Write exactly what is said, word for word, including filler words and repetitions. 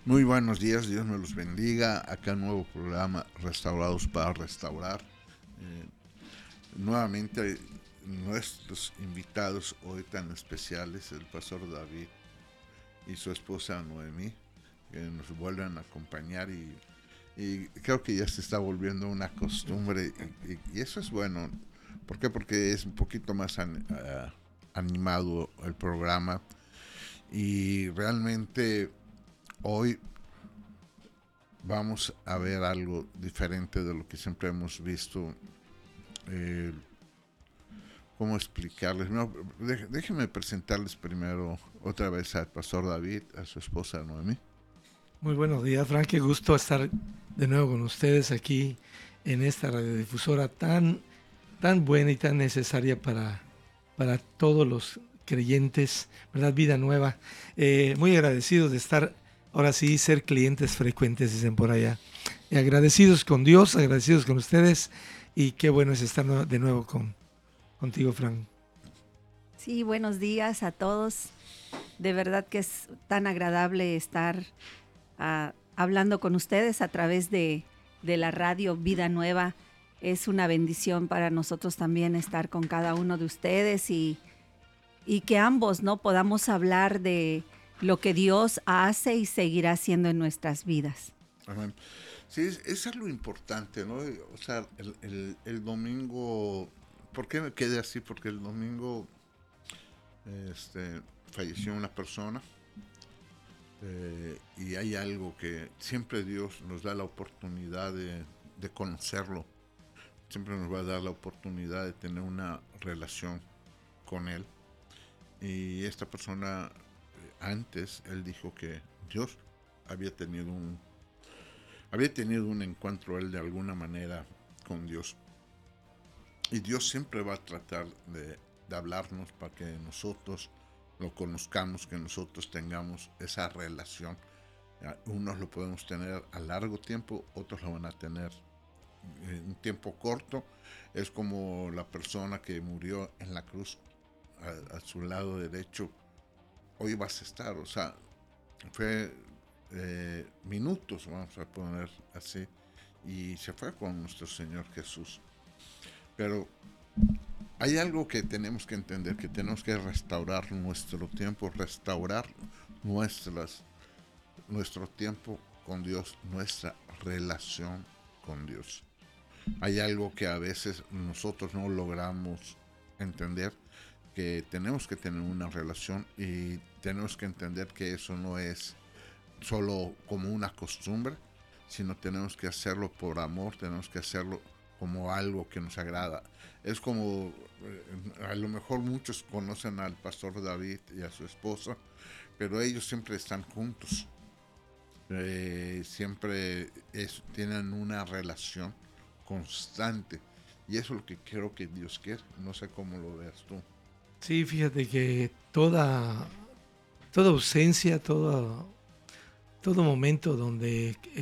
Muy buenos días, Dios me los bendiga. Acá un nuevo programa, Restaurados para Restaurar. Eh, nuevamente nuestros invitados hoy tan especiales, el pastor David y su esposa Noemí, que nos vuelven a acompañar y, y creo que ya se está volviendo una costumbre y, y, y eso es bueno. ¿Por qué? Porque es un poquito más an, uh, animado el programa y realmente hoy vamos a ver algo diferente de lo que siempre hemos visto. Eh, ¿Cómo explicarles? No, de, déjenme presentarles primero otra vez al pastor David, a su esposa Noemí. Muy buenos días, Frank. Qué gusto estar de nuevo con ustedes aquí en esta radiodifusora tan, tan buena y tan necesaria para, para todos los creyentes, ¿verdad? Vida Nueva. Eh, muy agradecidos de estar, ahora sí, ser clientes frecuentes, dicen por allá. Y agradecidos con Dios, agradecidos con ustedes y qué bueno es estar de nuevo con, contigo, Frank. Sí, buenos días a todos. De verdad que es tan agradable estar uh, hablando con ustedes a través de, de la radio Vida Nueva. Es una bendición para nosotros también estar con cada uno de ustedes y, y que ambos no podamos hablar de lo que Dios hace y seguirá haciendo en nuestras vidas. Amén. Sí, es, eso es lo importante, ¿no? O sea, el, el, el domingo, ¿por qué me quedé así? Porque el domingo este, falleció una persona eh, y hay algo que siempre Dios nos da la oportunidad de, de conocerlo, siempre nos va a dar la oportunidad de tener una relación con Él. Y esta persona, antes, él dijo que Dios había tenido un había tenido un encuentro él de alguna manera con Dios. Y Dios siempre va a tratar de, de hablarnos para que nosotros lo conozcamos, que nosotros tengamos esa relación. Unos lo podemos tener a largo tiempo, otros lo van a tener en un tiempo corto. Es como la persona que murió en la cruz a, a su lado derecho. Hoy vas a estar, o sea, fue eh, minutos, vamos a poner así, y se fue con nuestro Señor Jesús. Pero hay algo que tenemos que entender, que tenemos que restaurar nuestro tiempo, restaurar nuestras, nuestro tiempo con Dios, nuestra relación con Dios. Hay algo que a veces nosotros no logramos entender, que tenemos que tener una relación y tenemos que entender que eso no es solo como una costumbre, sino tenemos que hacerlo por amor, tenemos que hacerlo como algo que nos agrada. Es como, eh, a lo mejor muchos conocen al pastor David y a su esposa, pero ellos siempre están juntos, eh, siempre es, tienen una relación constante, y eso es lo que creo que Dios quiere. No sé cómo lo veas tú. Sí, fíjate que toda, toda ausencia, toda todo momento donde